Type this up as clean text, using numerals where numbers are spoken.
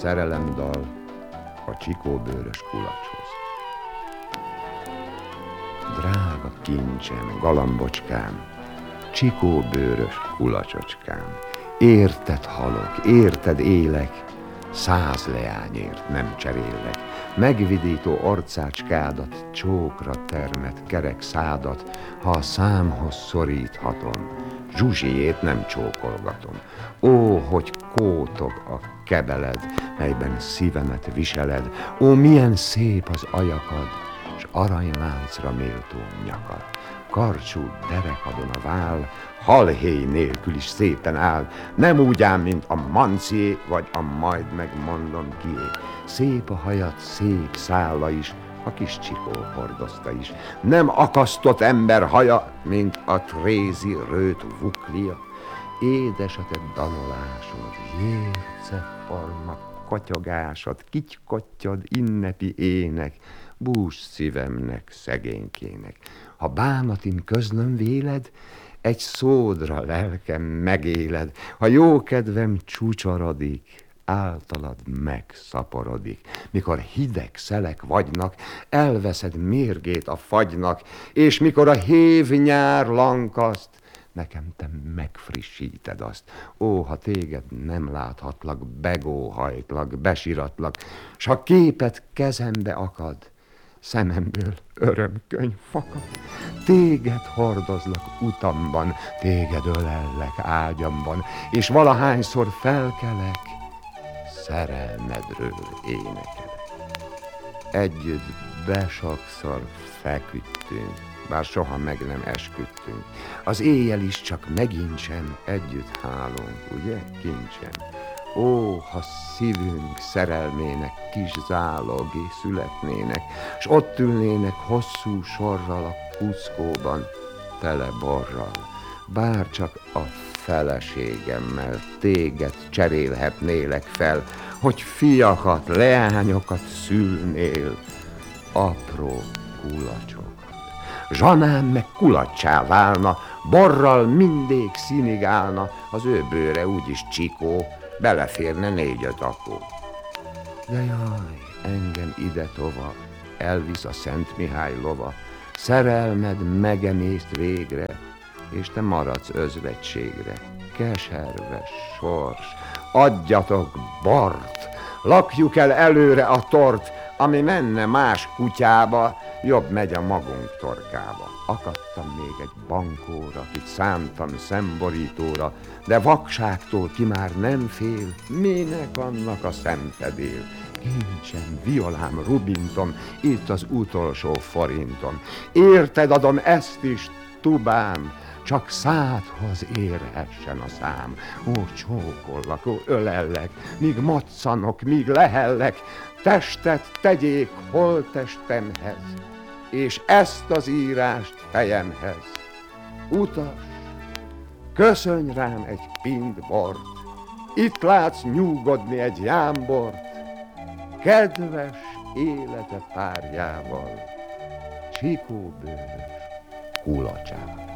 szerelemdal a csikóbőrös kulacshoz. Drága kincsem, galambocskám, csikóbőrös kulacsocskám, érted halok, érted élek, 100 leányért nem cserélek. Megvidító arcácskádat, csókra termet kerek szádat, ha a számhoz szoríthatom, Zsuzsiét nem csókolgatom. Ó, hogy kótog a kebeled, melyben szívemet viseled, ó, milyen szép az ajakad, s aranyláncra méltó nyakad. Karcsú derekadon a vál, halhéj nélkül is szépen áll, nem úgy ám, mint a mancié, vagy a majd megmondom kié. Szép a hajat, szép szálla is, a kis csikó hordozta is. Nem akasztott ember haja, mint a trézi rőt vuklia. Édes a te danolásod, jérceforma katyogásod, kitykotyod innepi ének, bús szívemnek, szegénykének. Ha bánatin közlöm véled, egy szódra lelkem megéled, ha jó kedvem csúcsorodik, általad megszaporodik. Mikor hideg szelek vagynak, elveszed mérgét a fagynak, és mikor a hév nyár lankaszt, nekem te megfrissíted azt. Ó, ha téged nem láthatlak, begóhajtlak, besiratlak, s ha képet kezembe akad, szememből örömkönyv fakad. Téged hordozlak utamban, téged ölellek ágyamban, és valahányszor felkelek, szerelmedről énekelek. Együtt besokszor feküdtünk, bár soha meg nem esküdtünk. Az éjjel is csak megincsem, együtt hálunk, ugye, kincsem? Ó, ha szívünk szerelmének kis zálogi születnének, s ott ülnének hosszú sorral a kuckóban, tele borral, bár csak a feleségemmel téged cserélhetnélek fel, hogy fiakat, leányokat szülnél, apró kulacsokat. Zsanám meg kulacsá válna, borral mindig színig állna, az ő bőre úgyis csikó, beleférne 4-5 akó. De jaj, engem ide tova, elvisz a Szent Mihály lova, szerelmed megemészt végre, és te maradsz özvegységre. Keserves sors, adjatok bort, lakjuk el előre a tort, ami menne más kutyába, jobb megy a magunk torkába. Akadtam még egy bankóra, kit szántam szemborítóra, de vakságtól ki már nem fél, minek annak a szemfedél. Kincsem, violám, rubintom, itt az utolsó forintom. Érted adom ezt is, tubám, csak szádhoz érhessen a szám. Ó, csókollak, ó, ölellek, míg moccanok, míg lehellek, testet tegyék holttestemhez, és ezt az írást fejemhez. Utas, köszönj rám egy pint bort, itt látsz nyugodni egy jámbort, kedves élete párjával, csikóbőrös kulacsával.